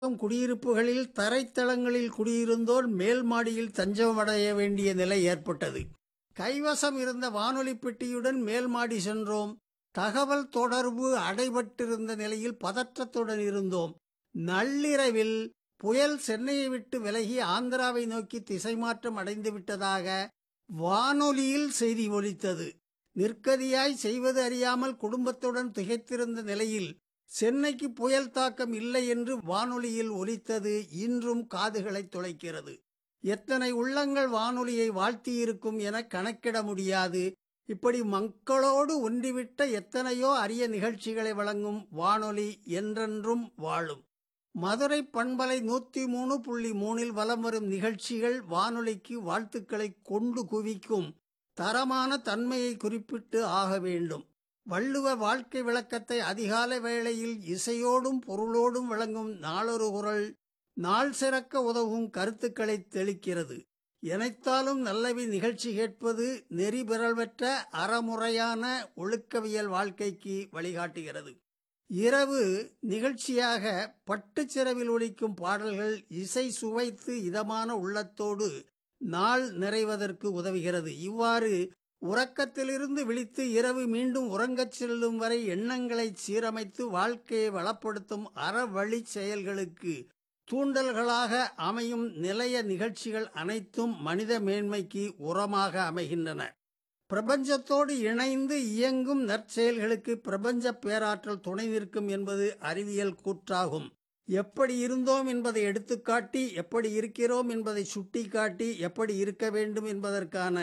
குடியிருப்புகளில் தரைத்தளங்களில் குடியிருந்தோர் மேல் மாடியில் தஞ்சமடைய வேண்டிய நிலை ஏற்பட்டது. கைவசம் இருந்த வானொலி பெட்டியுடன் மேல் மாடி சென்றோம். தகவல் தொடர்பு அடைபட்டிருந்த நிலையில் பதற்றத்துடன் இருந்தோம். நள்ளிரவில் புயல் சென்னையை விட்டு விலகி ஆந்திராவை நோக்கி திசை மாற்றம் அடைந்து விட்டதாக வானொலியில் செய்தி ஒலித்தது. நிற்கதியாய் செய்வது அறியாமல் குடும்பத்துடன் திகைத்திருந்த நிலையில் சென்னைக்கு புயல் தாக்கம் இல்லை என்று வானொலியில் ஒலித்தது இன்றும் காதுகளை துளைக்கிறது. எத்தனை உள்ளங்கள் வானொலியை வாழ்த்தியிருக்கும் என கணக்கிட முடியாது. இப்படி மக்களோடு ஒன்றிவிட்ட எத்தனையோ அரிய நிகழ்ச்சிகளை வழங்கும் வானொலி என்றென்றும் வாழும். மதுரை பண்பலை 103.3 வலம் வரும் நிகழ்ச்சிகள் வானொலிக்கு வாழ்த்துக்களை கொண்டு குவிக்கும். தரமான தன்மையை குறிப்பிட்டு ஆக வேண்டும். வள்ளுவ வாழ்க்கை விளக்கத்தை அதிகாலை வேளையில் இசையோடும் பொருளோடும் வழங்கும் நாளொரு குரல் நாள் சிறக்க உதவும் கருத்துக்களை தெளிக்கிறது. எனைத்தாலும் நல்லவி நிகழ்ச்சி கேட்பது நெறி பெறல்பெற்ற அறமுறையான ஒழுக்கவியல் வாழ்க்கைக்கு வழிகாட்டுகிறது. இரவு நிகழ்ச்சியாக பட்டுச்சிறவில் ஒலிக்கும் பாடல்கள் இசை சுவைத்து இதமான உள்ளத்தோடு நாள் நிறைவதற்கு உதவுகிறது. இவ்வாறு உறக்கத்திலிருந்து விழித்து இரவு மீண்டும் உறங்கச் செல்லும் வரை எண்ணங்களை சீரமைத்து வாழ்க்கையை வளப்படுத்தும் அறவழி செயல்களுக்கு தூண்டல்களாக அமையும் நிலைய நிகழ்ச்சிகள் அனைத்தும் மனித மேன்மைக்கு உரமாக அமைகின்றன. பிரபஞ்சத்தோடு இணைந்து இயங்கும் நற்செயல்களுக்கு பிரபஞ்ச பேராற்றல் துணை நிற்கும் என்பது அறிவியல் கூற்றாகும். எப்படி இருந்தோம் என்பதை எடுத்துக்காட்டி, எப்படி இருக்கிறோம் என்பதை சுட்டிக்காட்டி, எப்படி இருக்க வேண்டும் என்பதற்கான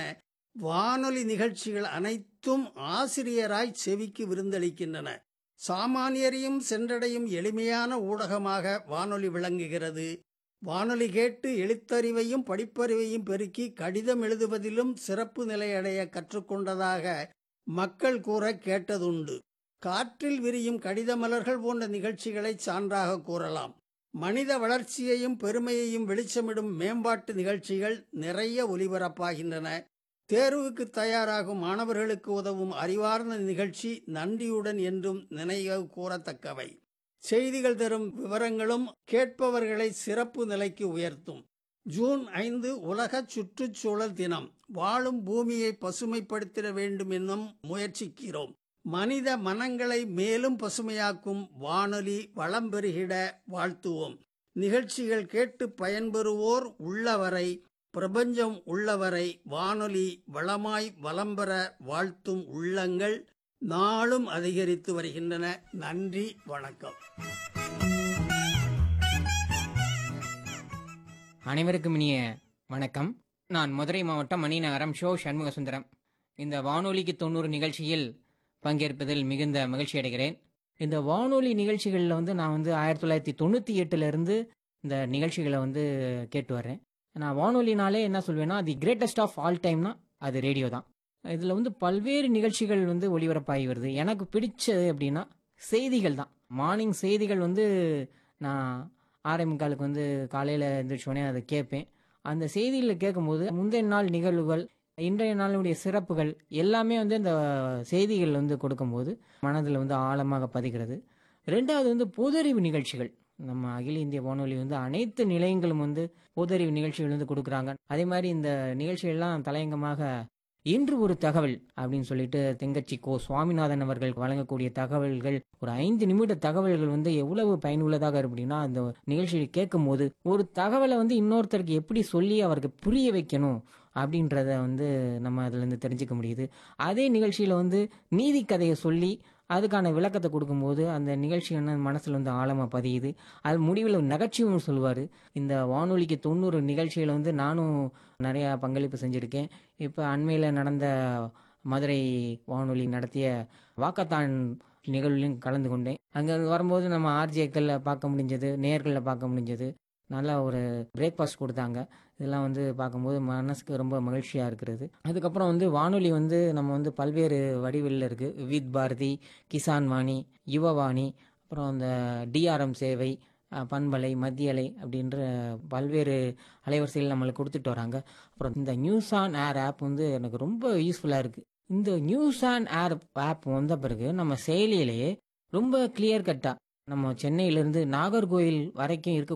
வானொலி நிகழ்ச்சிகள் அனைத்தும் ஆசிரியராய் செவிக்கு விருந்தளிக்கின்றன. சாமானியரையும் சென்றடையும் எளிமையான ஊடகமாக வானொலி விளங்குகிறது. வானொலி கேட்டு எழுத்தறிவையும் படிப்பறிவையும் பெருக்கி கடிதம் எழுதுவதிலும் சிறப்பு நிலையடைய கற்றுக்கொண்டதாக மக்கள் கூற கேட்டதுண்டு. காற்றில் விரியும் கடித மலர்கள் போன்ற நிகழ்ச்சிகளை சான்றாக கூறலாம். மனித வளர்ச்சியையும் பெருமையையும் வெளிச்சமிடும் மேம்பாட்டு நிகழ்ச்சிகள் நிறைய ஒலிபரப்பாகின்றன. தேர்வுக்கு தயாராகும் மாணவர்களுக்கு உதவும் அறிவார்ந்த நிகழ்ச்சி நன்றியுடன் என்றும் நினைவு கூறத்தக்கவை. செய்திகள் தரும் விவரங்களும் கேட்பவர்களை சிறப்பு நிலைக்கு உயர்த்தும். ஜூன் 5 உலக சுற்றுச்சூழல் தினம். வாழும் பூமியை பசுமைப்படுத்திட வேண்டும் என்னும் முயற்சிக்கிறோம். மனித மனங்களை மேலும் பசுமையாக்கும் வானொலி வளம் பெருகிட வாழ்த்துவோம். நிகழ்ச்சிகள் கேட்டு பயன்பெறுவோர் உள்ளவரை, பிரபஞ்சம் உள்ளவரை வானொலி வளமாய் வளம்பெற வாழ்த்தும் உள்ளங்கள் நாளும் அதிகரித்து வருகின்றன. நன்றி, வணக்கம். அனைவருக்கும் இனிய வணக்கம். நான் மதுரை மாவட்டம் மணிநகரம் ஷோ சண்முக சுந்தரம். இந்த வானொலிக்கு 90 நிகழ்ச்சியில் பங்கேற்பதில் மிகுந்த மகிழ்ச்சி அடைகிறேன். இந்த வானொலி நிகழ்ச்சிகளில் நான் 1998 இந்த நிகழ்ச்சிகளை கேட்டு வர்றேன். நான் வானொலினாலே என்ன சொல்வேன்னா, தி கிரேட்டஸ்ட் ஆஃப் ஆல் டைம்னா அது ரேடியோ தான். இதில் பல்வேறு நிகழ்ச்சிகள் ஒளிபரப்பாகி வருது. எனக்கு பிடிச்சது அப்படின்னா செய்திகள் தான். மார்னிங் செய்திகள் நான் 6:45 காலையில் எழுந்திரிச்சோடனே அதை கேட்பேன். அந்த செய்தியில் கேட்கும்போது முந்தைய நாள் நிகழ்வுகள், இன்றைய நாளுடைய சிறப்புகள் எல்லாமே அந்த செய்திகள் கொடுக்கும்போது மனதில் ஆழமாக பதிகிறது. ரெண்டாவது பொதறிவு நிகழ்ச்சிகள். நம்ம அகில இந்திய வானொலி அனைத்து நிலையங்களும் பொதறிவு நிகழ்ச்சிகள் கொடுக்குறாங்க. அதே மாதிரி இந்த நிகழ்ச்சிகள்லாம் தலையங்கமாக இன்று ஒரு தகவல் அப்படின்னு சொல்லிட்டு தெங்கச்சி கோ சுவாமிநாதன் அவர்கள் வழங்கக்கூடிய தகவல்கள், ஒரு 5 நிமிட தகவல்கள் எவ்வளவு பயனுள்ளதாக இருக்கு அப்படின்னா, அந்த நிகழ்ச்சியை கேட்கும் போது ஒரு தகவலை இன்னொருத்தருக்கு எப்படி சொல்லி அவருக்கு புரிய வைக்கணும் அப்படின்றத நம்ம அதுலேருந்து தெரிஞ்சுக்க முடியுது. அதே நிகழ்ச்சியில் நீதி கதையை சொல்லி அதுக்கான விளக்கத்தை கொடுக்கும்போது அந்த நிகழ்ச்சி மனசில் ஆழமாக பதியுது. அது முடிவில் நகைச்சுவையும் சொல்லுவார். இந்த வானொலிக்கு 90 நிகழ்ச்சியில் நானும் நிறையா பங்களிப்பு செஞ்சுருக்கேன். இப்போ அண்மையில் நடந்த மதுரை வானொலி நடத்திய வாக்கத்தான் நிகழ்வுலையும் கலந்து கொண்டேன். அங்கே வரும்போது நம்ம ஆர்ஜேக்களில் பார்க்க முடிஞ்சது, நேயர்களில் பார்க்க முடிஞ்சது. நல்லா ஒரு பிரேக்ஃபாஸ்ட் கொடுத்தாங்க. இதெல்லாம் பார்க்கும்போது மனசுக்கு ரொம்ப மகிழ்ச்சியாக இருக்கிறது. அதுக்கப்புறம் வானொலி நம்ம பல்வேறு வடிவில் இருக்குது. வித் பாரதி, கிசான் வாணி, யுவவாணி, அப்புறம் அந்த டிஆர்எம் சேவை, பண்பலை, மத்தியலை அப்படின்ற பல்வேறு அலைவரிசைகள் நம்மளுக்கு கொடுத்துட்டு வராங்க. அப்புறம் இந்த நியூஸ் ஆன் ஏர் ஆப் எனக்கு ரொம்ப யூஸ்ஃபுல்லாக இருக்குது. இந்த நியூஸ் ஆன் ஏர் ஆப் வந்த பிறகு நம்ம செயலியிலேயே ரொம்ப கிளியர் கட்டாக நம்ம சென்னையிலேருந்து நாகர்கோயில் வரைக்கும் இருக்க